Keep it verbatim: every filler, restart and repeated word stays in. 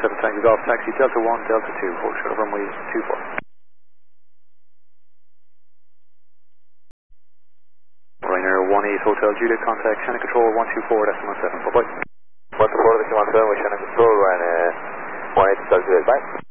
seven Tango Golf Taxi, Delta one, Delta two, hold short of runway two four. Ryanair one eight Hotel Juliet, contact Shannon Control one two four, decimal seven, bye bye. one two four, decimal seven, with Shannon Control, Ryanair one eight Hotel Juliet, bye.